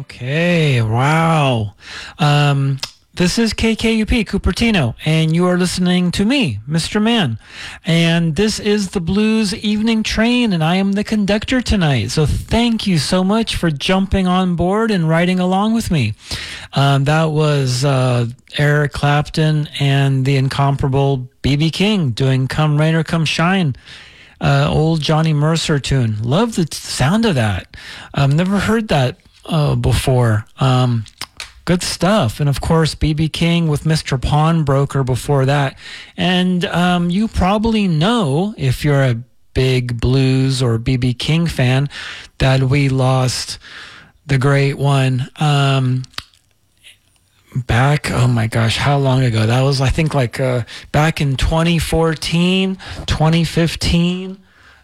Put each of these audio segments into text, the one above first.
Okay, wow. This is KKUP Cupertino, and you are listening to me, Mr. Man. And this is the Blues Evening Train, and I am the conductor tonight. So thank you so much for jumping on board and riding along with me. That was Eric Clapton and the incomparable B.B. King doing Come Rain or Come Shine. Old Johnny Mercer tune. Love the sound of that. I've never heard that before. Good stuff. And of course, B.B. King with Mr. Pawnbroker before that. And you probably know, if you're a big blues or B.B. King fan, that we lost the great one back, oh my gosh, how long ago? That was, I think, like back in 2014, 2015.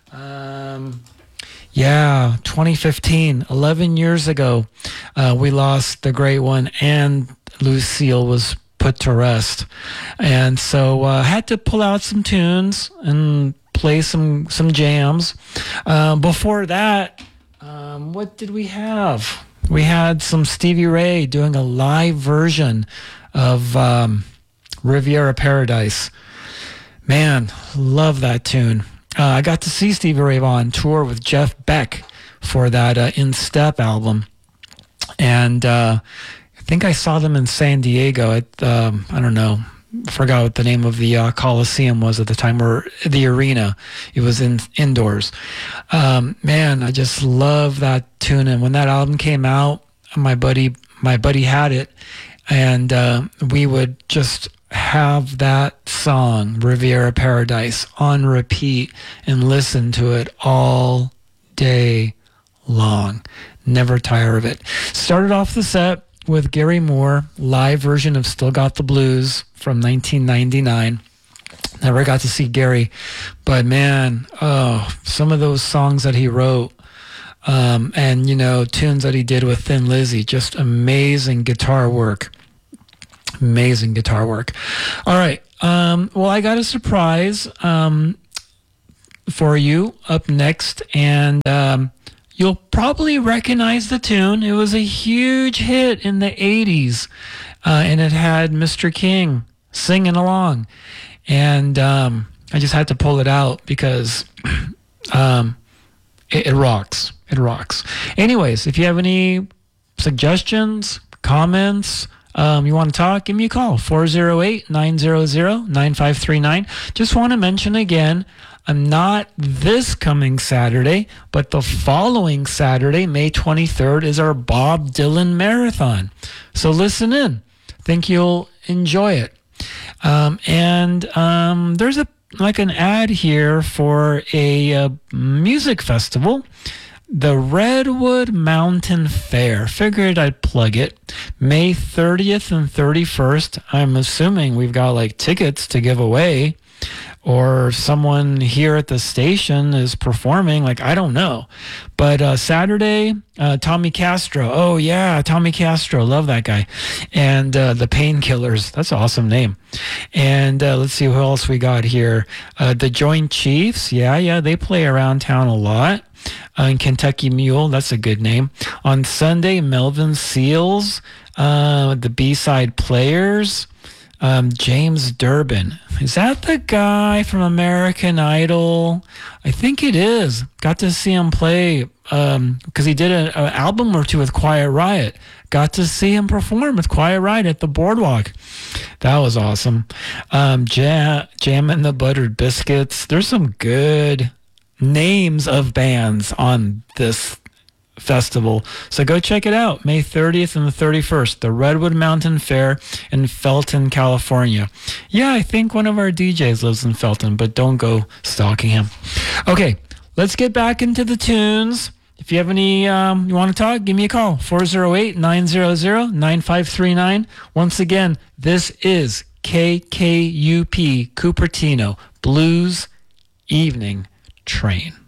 Yeah, 2015, 11 years ago, we lost the great one, and Lucille was put to rest. And so I had to pull out some tunes and play some jams. Before that, what did we have? We had some Stevie Ray doing a live version of Riviera Paradise. Man, love that tune. I got to see Stevie Ray on tour with Jeff Beck for that In Step album. And I think I saw them in San Diego at, I don't know, forgot what the name of the Coliseum was at the time, or the arena. It was indoors. Man, I just love that tune. And when that album came out, my buddy had it, and we would just have that song, Riviera Paradise, on repeat and listen to it all day long. Never tire of it. Started off the set with Gary Moore, live version of Still Got the Blues from 1999. Never got to see Gary, but man, some of those songs that he wrote, and, you know, tunes that he did with Thin Lizzy, just amazing guitar work. Amazing guitar work. All right. Well, I got a surprise for you up next, and you'll probably recognize the tune. It was a huge hit in the 80s, and it had Mr. King singing along. And I just had to pull it out because it rocks. It rocks. Anyways, if you have any suggestions, comments, you want to talk, give me a call, 408-900-9539. Just want to mention again, I'm not this coming Saturday, but the following Saturday, May 23rd, is our Bob Dylan Marathon. So listen in. Think you'll enjoy it. And there's an ad here for a music festival, the Redwood Mountain Fair. Figured I'd plug it. May 30th and 31st. I'm assuming we've got like tickets to give away, or someone here at the station is performing. Like, I don't know. But Saturday, Tommy Castro. Oh yeah, Tommy Castro. Love that guy. And the Painkillers. That's an awesome name. And let's see who else we got here. The Joint Chiefs. Yeah, they play around town a lot. And Kentucky Mule, that's a good name. On Sunday, Melvin Seals, the B-Side Players, James Durbin. Is that the guy from American Idol? I think it is. Got to see him play because he did an album or two with Quiet Riot. Got to see him perform with Quiet Riot at the Boardwalk. That was awesome. Jam and the Buttered Biscuits. There's some good names of bands on this festival. So go check it out. May 30th and the 31st, the Redwood Mountain Fair in Felton, California. Yeah, I think one of our DJs lives in Felton, but don't go stalking him. Okay, let's get back into the tunes. If you have any, you want to talk, give me a call, 408-900-9539. Once again, this is KKUP Cupertino Blues Evening Train.